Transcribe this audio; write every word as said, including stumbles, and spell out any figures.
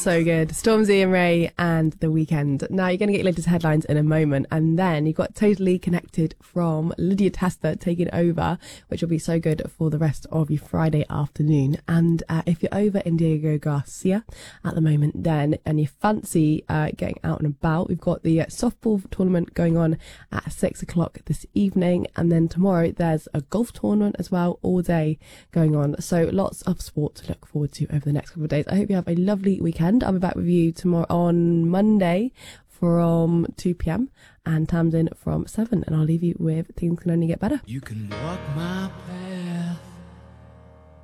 so good. Stormzy and Ray and The Weeknd. Now you're going to get your latest headlines in a moment, and then you've got Totally Connected from Lydia Testa taking over, which will be so good for the rest of your Friday afternoon. And uh, if you're over in Diego Garcia at the moment then, and you fancy uh, getting out and about, we've got the uh, softball tournament going on at six o'clock this evening, and then tomorrow there's a golf tournament as well all day going on. So lots of sport to look forward to over the next couple of days. I hope you have a lovely weekend. I'll be back with you tomorrow on Monday from two p.m. and Tamsin from seven, and I'll leave you with Things Can Only Get Better. You can walk my path.